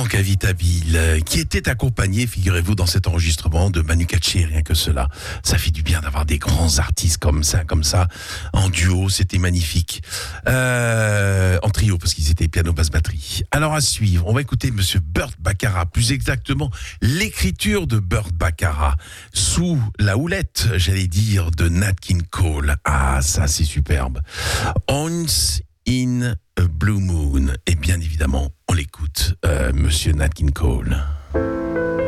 Franck Avitabile, qui était accompagné, figurez-vous, dans cet enregistrement de Manu Katché, rien que cela. Ça fait du bien d'avoir des grands artistes comme ça, en duo, c'était magnifique. En trio, parce qu'ils étaient piano, basse, batterie. Alors à suivre, on va écouter Monsieur Burt Bacharach, plus exactement l'écriture de Burt Bacharach, sous la houlette, j'allais dire, de Nat King Cole. Ah, ça c'est superbe. Once in a Blue Moon. Et bien évidemment, on l'écoute, Monsieur Nat King Cole.